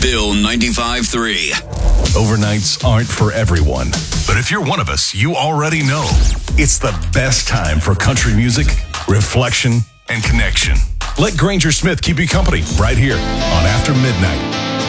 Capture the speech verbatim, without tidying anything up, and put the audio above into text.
Bill ninety-five three. Overnights aren't for everyone, but if you're one of us, you already know it's the best time for country music, reflection, and connection. Let Granger Smith keep you company right here on After Midnight.